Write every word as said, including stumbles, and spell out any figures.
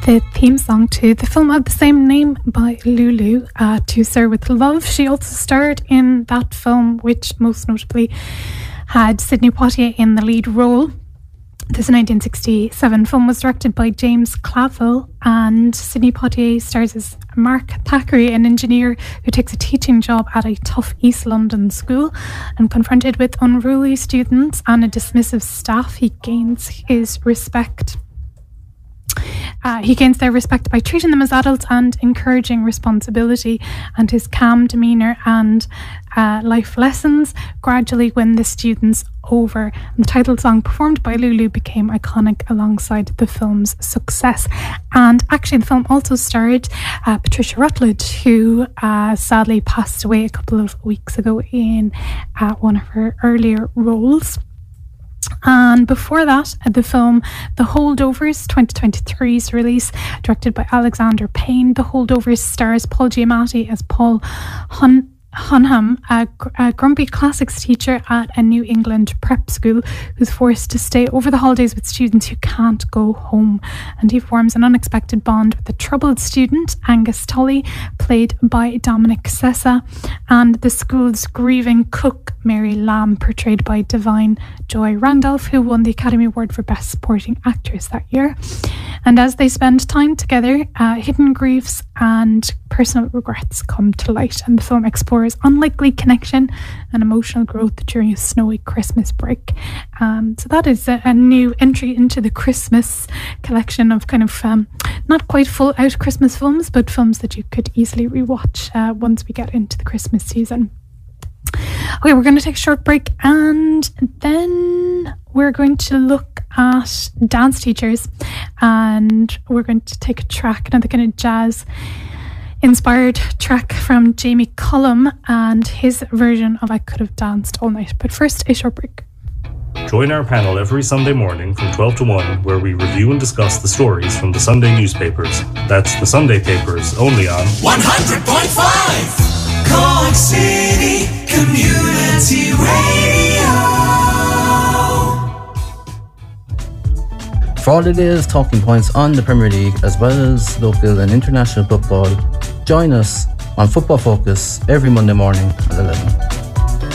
the theme song to the film of the same name by Lulu, uh, To Sir With Love. She also starred in that film, which most notably had Sidney Poitier in the lead role. This nineteen sixty-seven film was directed by James Clavell, and Sidney Poitier stars as Mark Thackeray, an engineer who takes a teaching job at a tough East London school, and confronted with unruly students and a dismissive staff, he gains his respect. Uh, he gains their respect by treating them as adults and encouraging responsibility, and his calm demeanour and uh, life lessons gradually win the students over. And the title song, performed by Lulu, became iconic alongside the film's success. And actually the film also starred uh, Patricia Rutledge, who uh, sadly passed away a couple of weeks ago in uh, one of her earlier roles. And before that, the film The Holdovers, twenty twenty-three's release, directed by Alexander Payne. The Holdovers stars Paul Giamatti as Paul Hun- Hunham, a, gr- a grumpy classics teacher at a New England prep school who's forced to stay over the holidays with students who can't go home. And he forms an unexpected bond with a troubled student, Angus Tully, played by Dominic Sessa, and the school's grieving cook, Mary Lamb, portrayed by Divine Joy Randolph, who won the Academy Award for Best Supporting Actress that year. And as they spend time together, uh, hidden griefs and personal regrets come to light, and the film explores unlikely connection and emotional growth during a snowy Christmas break. Um, so that is a, a new entry into the Christmas collection of kind of um, not quite full out Christmas films, but films that you could easily rewatch uh, once we get into the Christmas season. Okay, we're going to take a short break, and then we're going to look at dance teachers, and we're going to take a track, another kind of jazz inspired track from Jamie Cullum and his version of I Could Have Danced All Night. But first, a short break. Join our panel every Sunday morning from twelve to one, where we review and discuss the stories from the Sunday newspapers. That's the Sunday Papers, only on one hundred point five Cork City Community Radio. For all the latest talking points on the Premier League, as well as local and international football, join us on Football Focus every Monday morning at eleven.